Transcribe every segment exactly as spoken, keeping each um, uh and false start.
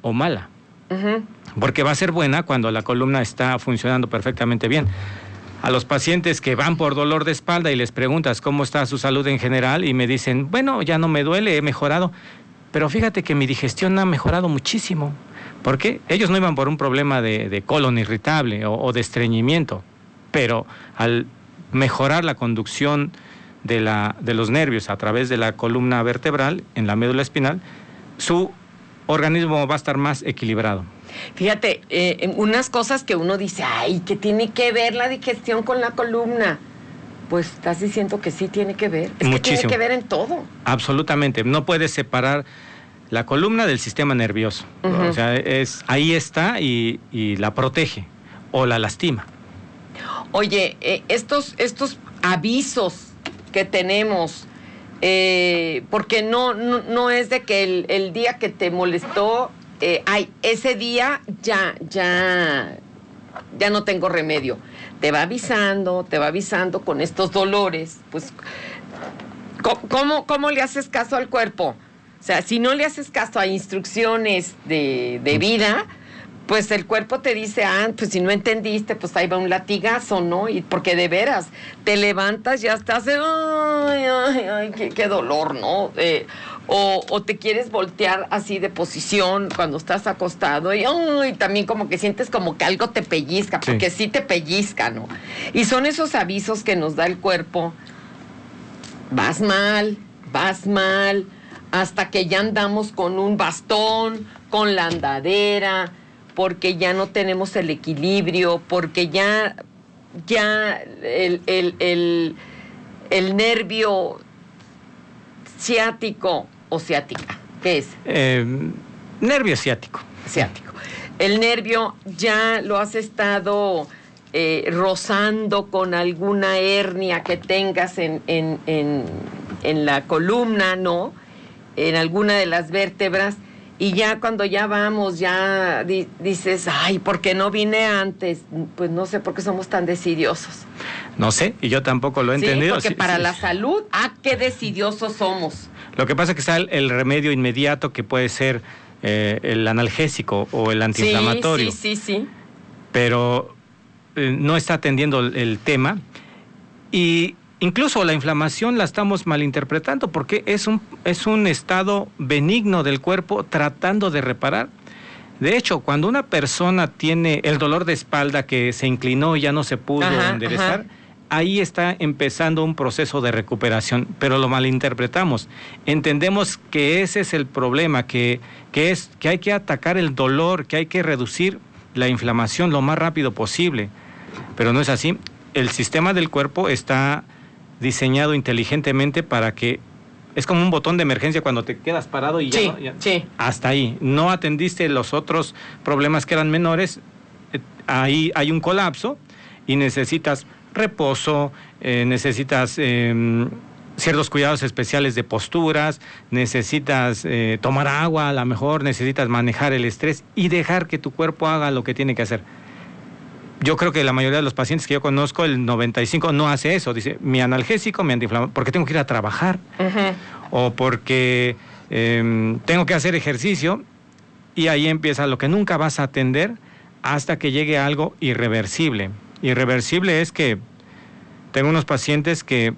o mala. Uh-huh. Porque va a ser buena cuando la columna está funcionando perfectamente bien. A los pacientes que van por dolor de espalda y les preguntas cómo está su salud en general y me dicen, bueno, ya no me duele, he mejorado, pero fíjate que mi digestión ha mejorado muchísimo. ¿Por qué? Ellos no iban por un problema de, de colon irritable o, o de estreñimiento, pero al mejorar la conducción de, la, de los nervios a través de la columna vertebral en la médula espinal, su organismo va a estar más equilibrado. Fíjate, eh, unas cosas que uno dice, ay, ¿qué tiene que ver la digestión con la columna? Pues estás diciendo que sí tiene que ver. Es Muchísimo. Que tiene que ver en todo. Absolutamente. No puedes separar la columna del sistema nervioso. Uh-huh. O sea, es, ahí está y, y la protege o la lastima. Oye, eh, estos, estos avisos que tenemos, eh, porque no, no, no es de que el, el día que te molestó, eh, ay, ese día ya, ya, ya no tengo remedio. Te va avisando, te va avisando con estos dolores. Pues, ¿cómo, cómo le haces caso al cuerpo? O sea, si no le haces caso a instrucciones de, de vida, pues el cuerpo te dice, ah, pues si no entendiste, pues ahí va un latigazo, ¿no? Y porque de veras, te levantas, ya estás, ay, ay, ay, qué, qué dolor, ¿no? Eh, o, o te quieres voltear así de posición cuando estás acostado y ay, también como que sientes como que algo te pellizca, porque sí, sí te pellizca, ¿no? Y son esos avisos que nos da el cuerpo, vas mal, vas mal, hasta que ya andamos con un bastón, con la andadera, porque ya no tenemos el equilibrio, porque ya, ya el, el, el, el nervio ciático o ciática, ¿qué es? Eh, nervio ciático. Ciático. El nervio ya lo has estado eh, rozando con alguna hernia que tengas en, en, en, en la columna, ¿no? En alguna de las vértebras. Y ya cuando ya vamos, ya di, dices, ay, ¿por qué no vine antes? Pues no sé por qué somos tan decidiosos. No sé, y yo tampoco lo he sí, entendido. Porque sí, para sí. la salud, ah, qué decidiosos somos. Lo que pasa es que está el, el remedio inmediato que puede ser eh, el analgésico o el antiinflamatorio. Sí, sí, sí, sí. Pero eh, no está atendiendo el, el tema y incluso la inflamación la estamos malinterpretando porque es un, es un estado benigno del cuerpo tratando de reparar. De hecho, cuando una persona tiene el dolor de espalda que se inclinó y ya no se pudo ajá, enderezar, ajá. ahí está empezando un proceso de recuperación, pero lo malinterpretamos. Entendemos que ese es el problema, que, que, es, que hay que atacar el dolor, que hay que reducir la inflamación lo más rápido posible, pero no es así. El sistema del cuerpo está diseñado inteligentemente para que es como un botón de emergencia cuando te quedas parado y ya, sí, ¿no? ya sí. hasta ahí. No atendiste los otros problemas que eran menores, eh, ahí hay un colapso y necesitas reposo, eh, necesitas eh, ciertos cuidados especiales de posturas, necesitas eh, tomar agua, a lo mejor necesitas manejar el estrés y dejar que tu cuerpo haga lo que tiene que hacer. Yo creo que la mayoría de los pacientes que yo conozco, el noventa y cinco por ciento no hace eso. Dice, mi analgésico, mi antiinflamatorio, porque tengo que ir a trabajar. Uh-huh. O porque eh, tengo que hacer ejercicio. Y ahí empieza lo que nunca vas a atender hasta que llegue algo irreversible. Irreversible es que tengo unos pacientes que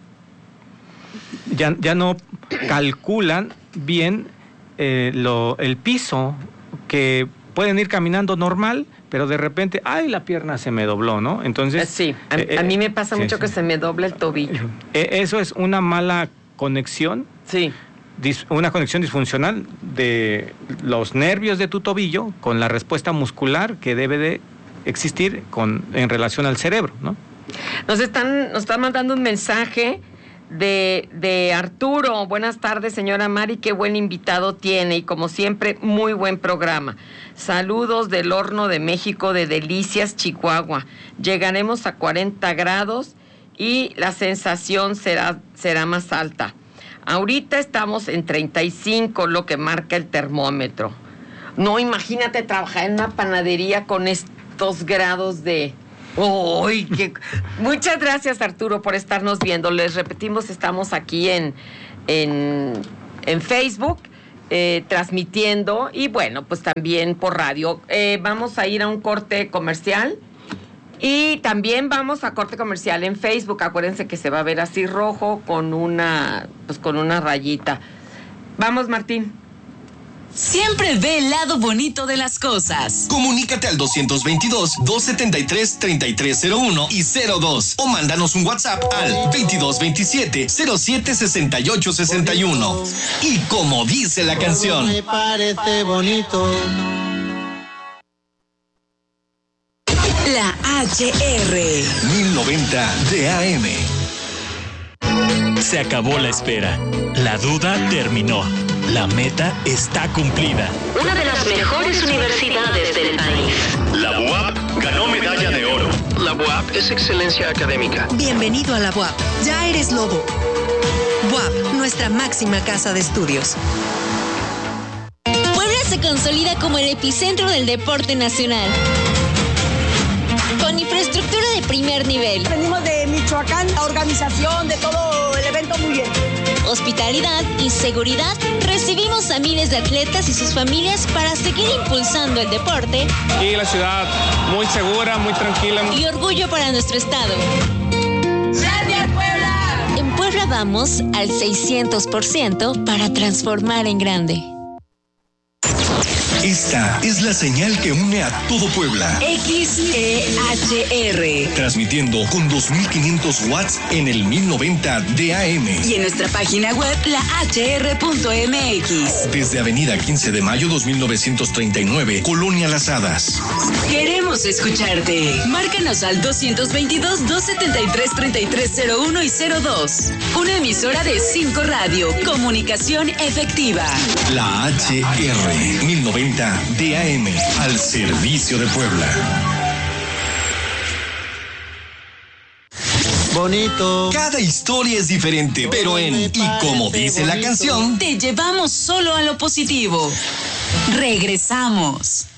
ya, ya no calculan bien eh, lo, el piso, que pueden ir caminando normal, pero de repente, ay, la pierna se me dobló, ¿no? Entonces... Sí, a, eh, a mí me pasa sí, mucho sí. que se me dobla el tobillo. Eso es una mala conexión. Sí. Dis, una conexión disfuncional de los nervios de tu tobillo con la respuesta muscular que debe de existir con, en relación al cerebro, ¿no? Nos están, nos están mandando un mensaje de, de Arturo. Buenas tardes, señora Mari, qué buen invitado tiene y como siempre, muy buen programa. Saludos del horno de México de Delicias, Chihuahua. Llegaremos a cuarenta grados y la sensación será, será más alta. Ahorita estamos en treinta y cinco, lo que marca el termómetro. No, imagínate trabajar en una panadería con estos grados de... ¡Uy! Qué... Muchas gracias, Arturo, por estarnos viendo. Les repetimos, estamos aquí en, en, en Facebook eh, transmitiendo y bueno, pues también por radio. Eh, vamos a ir a un corte comercial y también vamos a corte comercial en Facebook. Acuérdense que se va a ver así rojo con una, pues con una rayita. Vamos, Martín. Siempre ve el lado bonito de las cosas. Comunícate al doscientos veintidós, doscientos setenta y tres, treinta y tres cero uno y cero dos o mándanos un WhatsApp al veintidós veintisiete, cero siete sesenta y ocho sesenta y uno. Y como dice la canción, me parece bonito. La H R mil noventa de A M. Se acabó la espera. La duda terminó. La meta está cumplida. Una de las mejores universidades del país. La U A P ganó medalla de oro. La U A P es excelencia académica. Bienvenido a la U A P. Ya eres lobo. U A P, nuestra máxima casa de estudios. Puebla se consolida como el epicentro del deporte nacional. Con infraestructura de primer nivel. Venimos de Michoacán, la organización de todo el evento muy bien. Hospitalidad y seguridad. Recibimos a miles de atletas y sus familias para seguir impulsando el deporte. Y la ciudad muy segura, muy tranquila. Y orgullo para nuestro estado. ¡Gracias, Puebla! En Puebla vamos al seiscientos por ciento para transformar en grande. Esta es la señal que une a todo Puebla. X E H R. Transmitiendo con dos mil quinientos watts en el mil noventa de A M. Y en nuestra página web, la H R punto M X. Desde Avenida quince de mayo dos mil novecientos treinta y nueve, Colonia Las Hadas. Queremos escucharte. Márcanos al doscientos veintidós, doscientos setenta y tres, treinta y tres cero uno y cero dos. Una emisora de cinco Radio. Comunicación efectiva. La H R mil noventa de A M, al servicio de Puebla. Bonito. Cada historia es diferente, pero en Y como dice la canción, te llevamos solo a lo positivo. Regresamos.